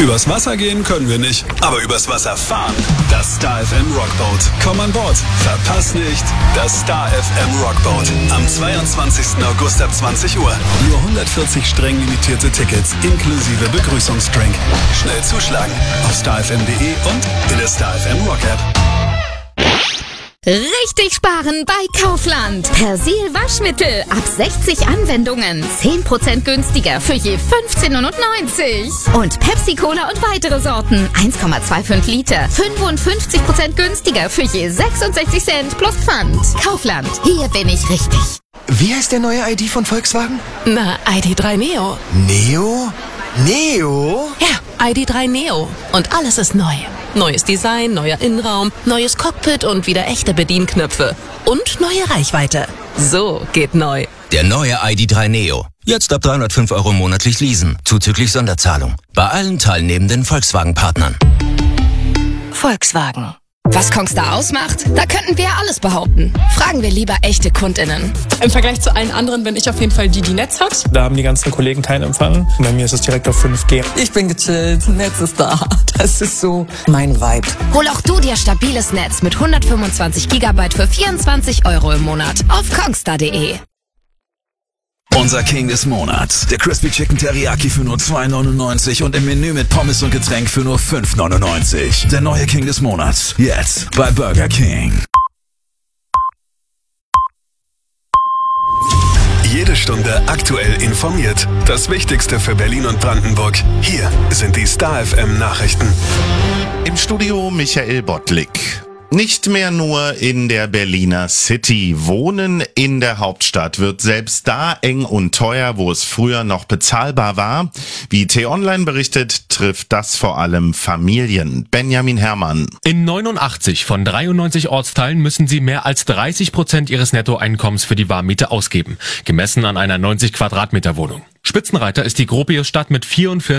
Übers Wasser gehen können wir nicht, aber übers Wasser fahren. Das Star FM Rockboat. Komm an Bord. Verpass nicht das Star FM Rockboat. Am 22. August ab 20 Uhr. Nur 140 streng limitierte Tickets inklusive Begrüßungsdrink. Schnell zuschlagen auf starfm.de und in der Star FM Rock App. Richtig sparen bei Kaufland. Persil Waschmittel ab 60 Anwendungen. 10% günstiger für je 15,99 €. Und Pepsi Cola und weitere Sorten. 1,25 Liter. 55% günstiger für je 66 Cent plus Pfand. Kaufland. Hier bin ich richtig. Wie heißt der neue ID von Volkswagen? Na, ID.3 Neo. Neo? Neo? Ja, ID.3 Neo. Und alles ist neu. Neues Design, neuer Innenraum, neues Cockpit und wieder echte Bedienknöpfe. Und neue Reichweite. So geht neu. Der neue ID.3 Neo. Jetzt ab 305 € monatlich leasen. Zuzüglich Sonderzahlung. Bei allen teilnehmenden Volkswagen-Partnern. Volkswagen. Was Kongstar ausmacht, da könnten wir alles behaupten. Fragen wir lieber echte KundInnen. Im Vergleich zu allen anderen bin ich auf jeden Fall die Netz hat. Da haben die ganzen Kollegen keinen Empfang. Bei mir ist es direkt auf 5G. Ich bin gechillt, Netz ist da. Das ist so mein Vibe. Hol auch du dir stabiles Netz mit 125 GB für 24 € im Monat auf kongstar.de. Unser King des Monats. Der Crispy Chicken Teriyaki für nur 2,99 € und im Menü mit Pommes und Getränk für nur 5,99 €. Der neue King des Monats. Jetzt bei Burger King. Jede Stunde aktuell informiert. Das Wichtigste für Berlin und Brandenburg. Hier sind die Star FM Nachrichten. Im Studio Michael Bottlik. Nicht mehr nur in der Berliner City. Wohnen in der Hauptstadt wird selbst da eng und teuer, wo es früher noch bezahlbar war. Wie T-Online berichtet, trifft das vor allem Familien. Benjamin Herrmann. In 89 von 93 Ortsteilen müssen sie mehr als 30% ihres Nettoeinkommens für die Warmmiete ausgeben, gemessen an einer 90 Quadratmeter Wohnung. Spitzenreiter ist die Gropiusstadt mit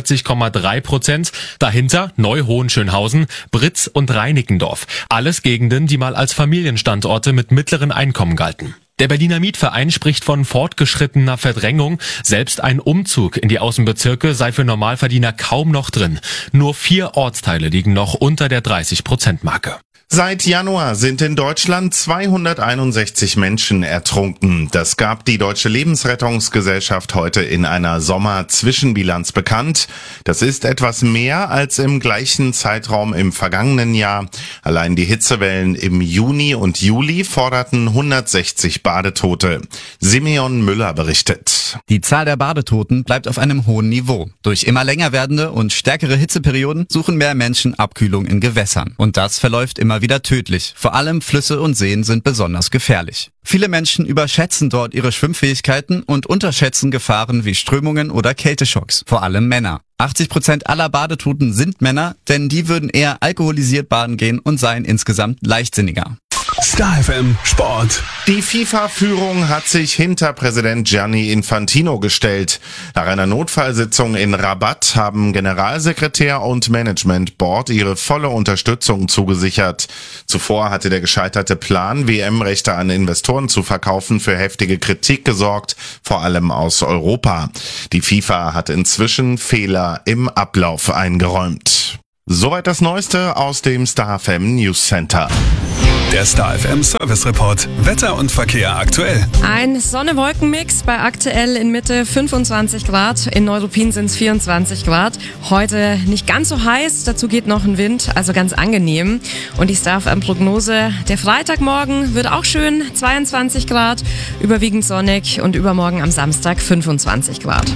44,3%. Dahinter Neu-Hohenschönhausen, Britz und Reinickendorf. Alles Gegenden, die mal als Familienstandorte mit mittleren Einkommen galten. Der Berliner Mietverein spricht von fortgeschrittener Verdrängung. Selbst ein Umzug in die Außenbezirke sei für Normalverdiener kaum noch drin. Nur 4 Ortsteile liegen noch unter der 30%-Marke. Seit Januar sind in Deutschland 261 Menschen ertrunken. Das gab die Deutsche Lebensrettungsgesellschaft heute in einer Sommer-Zwischenbilanz bekannt. Das ist etwas mehr als im gleichen Zeitraum im vergangenen Jahr. Allein die Hitzewellen im Juni und Juli forderten 160 Badetote. Simeon Müller berichtet. Die Zahl der Badetoten bleibt auf einem hohen Niveau. Durch immer länger werdende und stärkere Hitzeperioden suchen mehr Menschen Abkühlung in Gewässern. Und das verläuft immer wieder tödlich. Vor allem Flüsse und Seen sind besonders gefährlich. Viele Menschen überschätzen dort ihre Schwimmfähigkeiten und unterschätzen Gefahren wie Strömungen oder Kälteschocks. Vor allem Männer. 80% aller Badetoten sind Männer, denn die würden eher alkoholisiert baden gehen und seien insgesamt leichtsinniger. Star FM Sport. Die FIFA-Führung hat sich hinter Präsident Gianni Infantino gestellt. Nach einer Notfallsitzung in Rabat haben Generalsekretär und Management Board ihre volle Unterstützung zugesichert. Zuvor hatte der gescheiterte Plan, WM-Rechte an Investoren zu verkaufen, für heftige Kritik gesorgt, vor allem aus Europa. Die FIFA hat inzwischen Fehler im Ablauf eingeräumt. Soweit das Neueste aus dem Star FM News Center. Der Star FM Service Report. Wetter und Verkehr aktuell. Ein Sonne-Wolken-Mix bei aktuell in Mitte 25 Grad. In Neuruppin sind es 24 Grad. Heute nicht ganz so heiß, dazu geht noch ein Wind, also ganz angenehm. Und die Star FM-Prognose, der Freitagmorgen wird auch schön, 22 Grad, überwiegend sonnig und übermorgen am Samstag 25 Grad.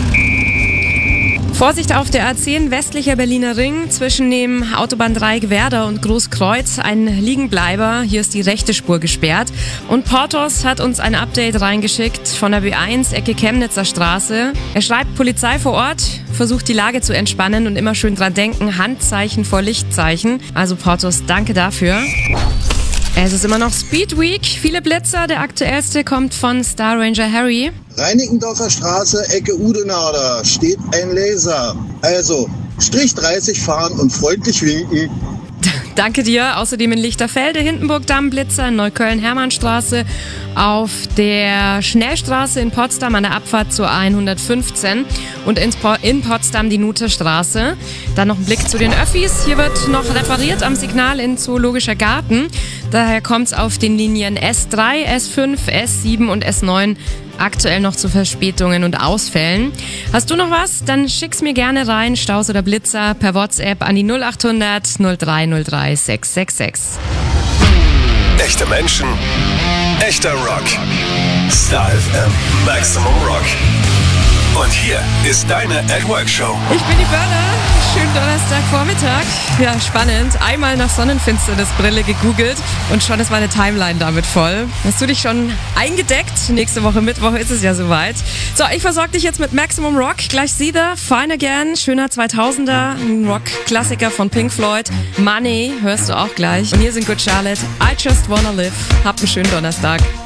Vorsicht auf der A10 westlicher Berliner Ring zwischen dem Autobahndreieck Werder und Großkreuz. Ein Liegenbleiber, hier ist die rechte Spur gesperrt. Und Porthos hat uns ein Update reingeschickt von der B1 Ecke Chemnitzer Straße. Er schreibt, Polizei vor Ort, versucht die Lage zu entspannen und immer schön dran denken, Handzeichen vor Lichtzeichen. Also Porthos, danke dafür. Es ist immer noch Speed Week, viele Blitzer. Der aktuellste kommt von Star Ranger Harry. Reinickendorfer Straße, Ecke Udenauer, steht ein Laser. Also, Strich 30 fahren und freundlich winken. Danke dir. Außerdem in Lichterfelde, Hindenburg-Damm, Blitzer, in Neukölln, Hermannstraße, auf der Schnellstraße in Potsdam an der Abfahrt zur A115 und in Potsdam die Nuterstraße. Dann noch ein Blick zu den Öffis. Hier wird noch repariert am Signal in Zoologischer Garten. Daher kommt es auf den Linien S3, S5, S7 und S9 aktuell noch zu Verspätungen und Ausfällen. Hast du noch was? Dann schick's mir gerne rein, Staus oder Blitzer, per WhatsApp an die 0800 0303 666. Echte Menschen, echter Rock. Star FM, Maximum Rock. Und hier ist deine @Work-Show. Ich bin die Börner. Schönen Donnerstagvormittag. Ja, spannend. Einmal nach Sonnenfinsternisbrille gegoogelt und schon ist meine Timeline damit voll. Hast du dich schon eingedeckt? Nächste Woche Mittwoch ist es ja soweit. So, ich versorge dich jetzt mit Maximum Rock. Gleich Seether, Fine Again, schöner 2000er, ein Rock-Klassiker von Pink Floyd. Money hörst du auch gleich. Und hier sind Good Charlotte, I Just Wanna Live. Habt einen schönen Donnerstag.